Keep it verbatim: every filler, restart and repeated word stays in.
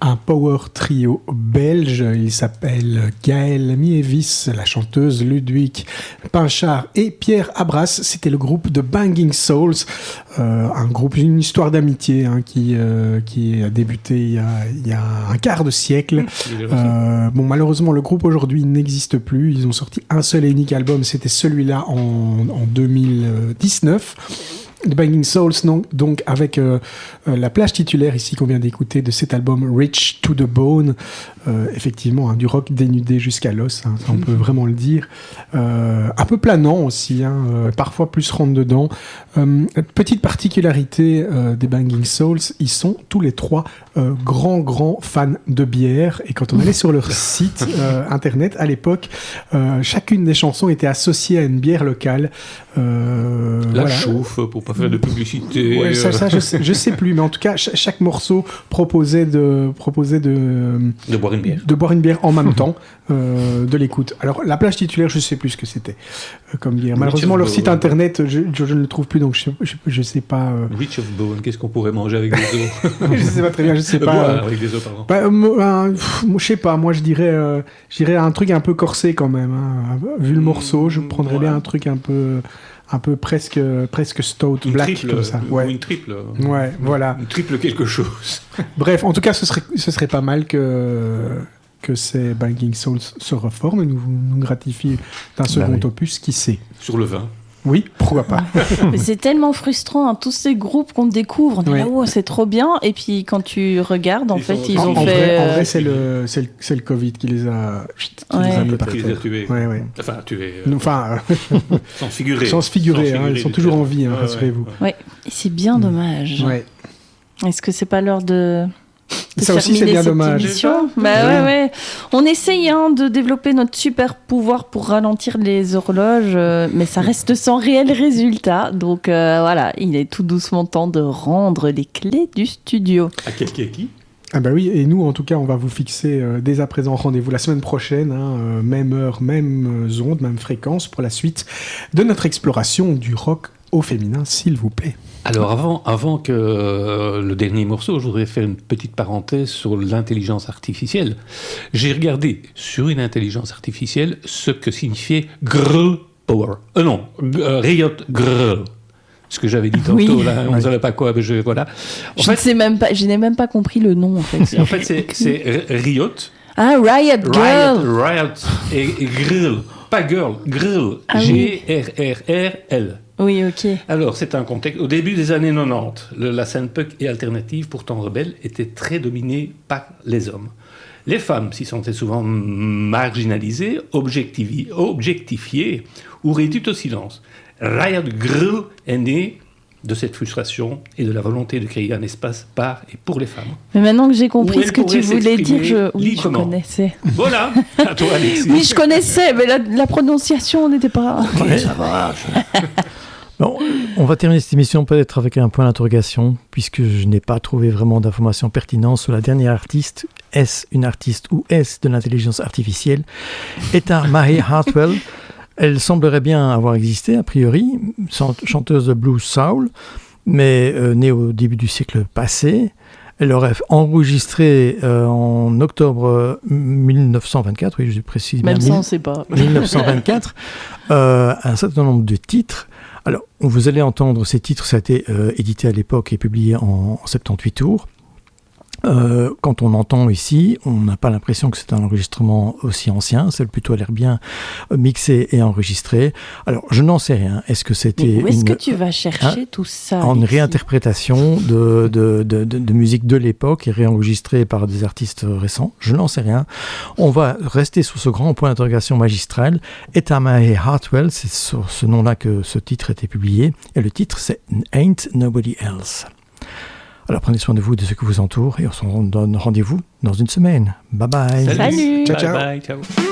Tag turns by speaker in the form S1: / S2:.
S1: un power trio belge. Il s'appelle Gaël Mievis, la chanteuse Ludwig Pinchard et Pierre Abras. C'était le groupe de Banging Souls, euh, un groupe, une histoire d'amitié hein, qui, euh, qui a débuté il y a, il y a un quart de siècle. Euh, bon, malheureusement, le groupe aujourd'hui n'existe plus. Ils ont sorti un seul et unique album, c'était celui-là en, en deux mille dix-neuf. The Banging Souls, non, donc avec euh, euh, la plage titulaire ici qu'on vient d'écouter de cet album Rich to the Bone, euh, effectivement hein, du rock dénudé jusqu'à l'os, hein, ça on peut vraiment le dire, euh, un peu planant aussi, hein, euh, parfois plus rentre dedans. Euh, petite particularité euh, des Banging Souls, ils sont tous les trois euh, grands grands fans de bière et quand on allait sur leur site euh, internet à l'époque, euh, chacune des chansons était associée à une bière locale. Euh,
S2: la
S1: voilà.
S2: chauffe pour pas faire de publicité.
S1: Ouais, ça, ça je, sais, je sais plus, mais en tout cas, ch- chaque morceau proposait de proposait de
S2: de boire une bière,
S1: de boire une bière en même temps euh, de l'écoute. Alors la plage titulaire, je sais plus ce que c'était euh, comme bière. Malheureusement, leur site internet, je, je, je ne le trouve plus, donc je je, je sais pas. Euh...
S2: Rich of Bone, qu'est-ce qu'on pourrait manger avec des os?
S1: Je sais pas très bien, je sais pas.
S2: Euh,
S1: euh...
S2: avec des os, pardon.
S1: Bah, euh, pff, je sais pas. Moi, je dirais, euh, je dirais un truc un peu corsé quand même. Hein. Vu le morceau, je prendrais ouais. bien un truc un peu. Un peu presque, presque stout,
S2: une
S1: black,
S2: triple,
S1: comme ça. Ouais.
S2: Une triple.
S1: Ouais, voilà.
S2: Une triple quelque chose.
S1: Bref, en tout cas, ce serait, ce serait pas mal que, que ces Banging Souls se reforment et nous, nous gratifient d'un second bah oui. opus, qui sait.
S2: Sur le vin.
S1: Oui, pourquoi pas.
S3: Mais c'est tellement frustrant, hein, tous ces groupes qu'on découvre, on dit oui. oh, c'est trop bien, et puis quand tu regardes, en ils fait, sont... ils ont
S1: en
S3: fait...
S1: Vrai, en vrai, c'est le, c'est, le, c'est le Covid qui les a, qui
S3: ouais.
S1: les a mis par
S2: terre. Qui les a tués.
S1: Ouais, ouais.
S2: Enfin, tués. Euh...
S1: Enfin,
S2: sans se figurer.
S1: Sans se figurer, hein, ils sont toujours en vie, hein,
S2: ouais,
S1: rassurez-vous.
S3: Oui, ouais. Et c'est bien mmh. dommage.
S1: Ouais.
S3: Est-ce que c'est pas l'heure de... De
S1: ça aussi c'est bien dommage.
S3: Bah ouais, ouais. On essaye hein, de développer notre super pouvoir pour ralentir les horloges, euh, mais ça reste sans réel résultat. Donc euh, voilà, il est tout doucement temps de rendre les clés du studio.
S2: À quelqu'un qui
S1: Ah bah oui, et nous en tout cas on va vous fixer euh, dès à présent rendez-vous la semaine prochaine, hein, euh, même heure, même euh, onde, même fréquence pour la suite de notre exploration du rock au féminin, s'il vous plaît.
S2: Alors avant, avant que euh, le dernier morceau, je voudrais faire une petite parenthèse sur l'intelligence artificielle. J'ai regardé sur une intelligence artificielle ce que signifiait Grrl Power. Euh non, euh, Riot Grrl. Ce que j'avais dit tantôt, oui. là, on ne oui. savait pas quoi, mais je, voilà.
S3: En je, fait, ne sais même pas, je n'ai même pas compris le nom, en fait.
S2: En fait, c'est, c'est Riot.
S3: Ah, Riot Girl.
S2: Riot, Riot et, et Grrl. Pas girl, Grrl. Ah, G R R R L.
S3: Oui, ok.
S2: Alors, c'est un contexte. Au début des années quatre-vingt-dix, le, la scène punk et alternative, pourtant rebelle, était très dominée par les hommes. Les femmes s'y sentaient souvent marginalisées, objectifiées, objectifiées ou réduites au silence. Riot Grrl est né de cette frustration et de la volonté de créer un espace par et pour les femmes.
S3: Mais maintenant que j'ai compris ce que tu voulais dire, je, oui, je connaissais.
S2: Voilà, à toi Alexis.
S3: Oui, je connaissais, mais la, la prononciation n'était pas...
S2: Ok, ouais. Ça va.
S4: Bon, on va terminer cette émission peut-être avec un point d'interrogation, puisque je n'ai pas trouvé vraiment d'informations pertinentes sur la dernière artiste. Est-ce une artiste ou est-ce de l'intelligence artificielle? Etta Mae Hartwell. Elle semblerait bien avoir existé, a priori, chanteuse de blues soul, mais euh, née au début du siècle passé. Elle aurait enregistré euh, en octobre dix-neuf cent vingt-quatre, oui, je précise bien.
S3: Même ça, on ne sait pas.
S4: dix-neuf cent vingt-quatre, euh, un certain nombre de titres. Alors, vous allez entendre ces titres, ça a été euh, édité à l'époque et publié en, en soixante-dix tours. Euh, quand on entend ici, on n'a pas l'impression que c'est un enregistrement aussi ancien, c'est plutôt à l'air bien mixé et enregistré. Alors, je n'en sais rien. Est-ce que c'était
S3: Mais où est-ce
S4: une,
S3: que tu vas chercher hein, tout ça
S4: en
S3: ici
S4: réinterprétation de, de, de, de, de musique de l'époque et réenregistrée par des artistes récents? Je n'en sais rien. On va rester sur ce grand point d'interrogation magistral. Etta Mae Hartwell, c'est sur ce nom-là que ce titre a été publié. Et le titre, c'est Ain't Nobody Else. Alors prenez soin de vous et de ceux qui vous entourent et on se donne rendez-vous dans une semaine. Bye bye.
S3: Salut.
S1: Ciao, ciao.
S2: Bye bye, ciao.